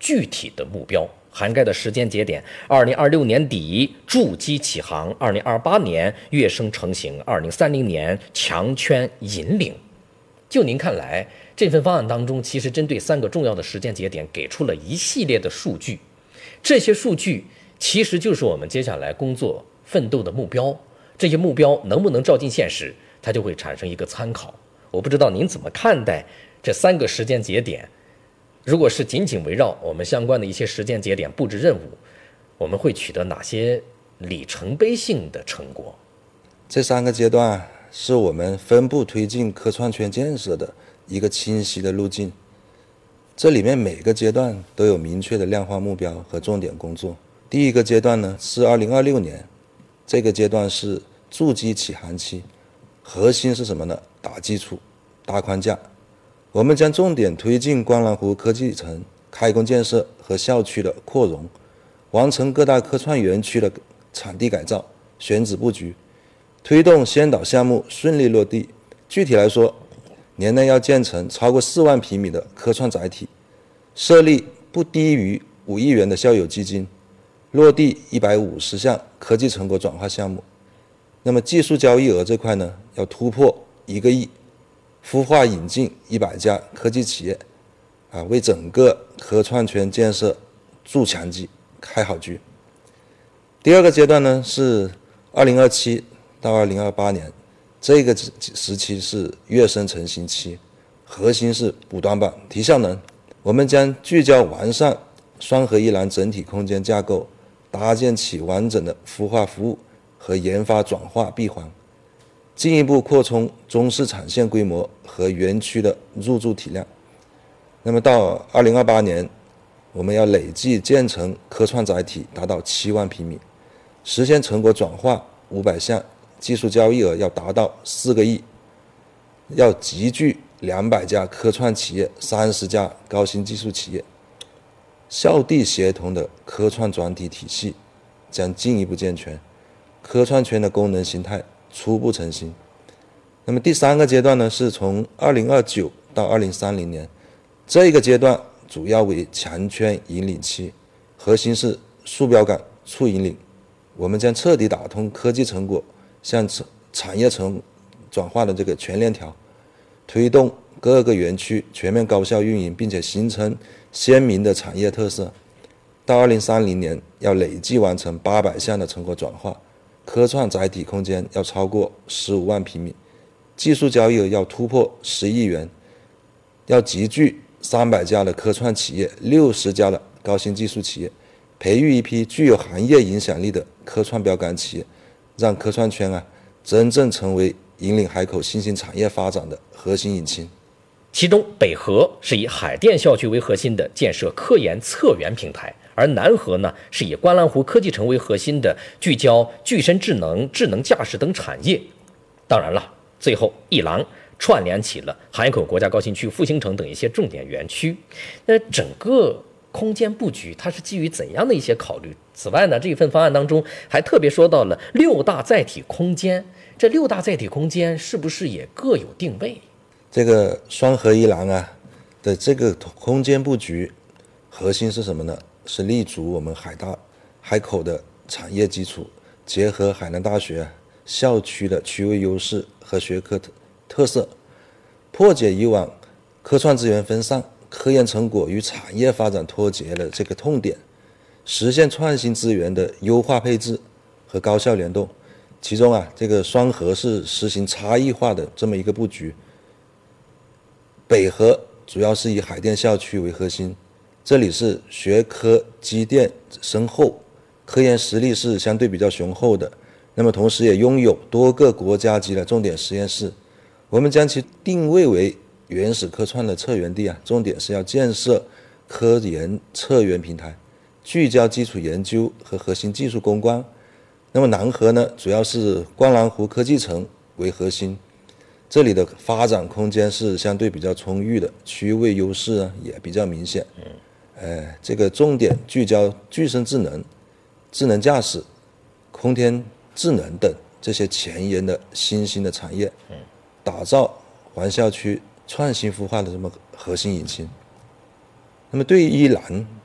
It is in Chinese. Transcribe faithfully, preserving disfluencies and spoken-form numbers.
具体的目标，涵盖的时间节点：二零二六年底筑基起航，二零二八年跃升成型，二零三零年强圈引领。就您看来，这份方案当中，其实针对三个重要的时间节点给出了一系列的数据，这些数据其实就是我们接下来工作奋斗的目标。这些目标能不能照进现实，它就会产生一个参考。我不知道您怎么看待这三个时间节点？如果是紧紧围绕我们相关的一些时间节点布置任务，我们会取得哪些里程碑性的成果？ 这三个阶段是我们分步推进科创圈建设的一个清晰的路径，这里面每个阶段都有明确的量化目标和重点工作。第一个阶段呢是二零二六年，这个阶段是筑基起航期，核心是什么呢？打基础，大框架。我们将重点推进观澜湖科技城开工建设和校区的扩容，完成各大科创园区的场地改造、选址布局，推动先导项目顺利落地。具体来说，年内要建成超过四万平米的科创载体，设立不低于五亿元的校友基金，落地一百五十项科技成果转化项目。那么技术交易额这块呢，要突破一个亿，孵化引进一百家科技企业，啊，为整个科创圈建设筑强基、开好局。第二个阶段呢是二零二七到二零二八年，这个时期是跃升成型期，核心是补短板、提效能。我们将聚焦完善双核一廊整体空间架构，搭建起完整的孵化服务和研发转化闭环，进一步扩充中市场线规模和园区的入驻体量。那么到二零二八年，我们要累计建成科创载体达到七万平米，实现成果转化五百项，技术交易额要达到四个亿，要集聚两百家科创企业、三十家高新技术企业，校地协同的科创专题体系将进一步健全，科创圈的功能形态初步成型。那么第三个阶段呢，是从二零二九到二零三零年，这个阶段主要为强圈引领期，核心是树标杆、促引领。我们将彻底打通科技成果向产业层转化的这个全链条，推动各个园区全面高效运营，并且形成鲜明的产业特色。到二零三零年，要累计完成八百项的成果转化，科创载体空间要超过十五万平米，技术交易额要突破十亿元，要集聚三百家的科创企业、六十家的高新技术企业，培育一批具有行业影响力的科创标杆企业，让科创圈啊真正成为引领海口新兴产业发展的核心引擎。 其中北核是以海淀校区为核心的建设科研策源平台，而南核呢是以观澜湖科技城为核心的聚焦具身智能、智能驾驶等产业。当然了，最后一廊串联起了海口国家高新区、复兴城等一些重点园区。那整个空间布局它是基于怎样的一些考虑？此外呢，这一份方案当中还特别说到了六大载体空间，这六大载体空间是不是也各有定位？ 这个双核一廊啊的这个空间布局核心是什么呢？是立足我们海大海口的产业基础，结合海南大学校区的区位优势和学科特色，破解以往科创资源分散、科研成果与产业发展脱节的这个痛点，实现创新资源的优化配置和高效联动。其中啊，这个双核是实行差异化的这么一个布局。北核主要是以海淀校区为核心，这里是学科积淀深厚，科研实力是相对比较雄厚的，那么同时也拥有多个国家级的重点实验室。我们将其定位为原始科创的策源地啊，重点是要建设科研策源平台，聚焦基础研究和核心技术攻关。那么南核呢，主要是观澜湖科技城为核心，这里的发展空间是相对比较充裕的，区位优势啊也比较明显。呃，这个重点聚焦具身智能、智能驾驶、空天智能等这些前沿的新兴的产业，打造环校区创新孵化的这么核心引擎。那么对于一廊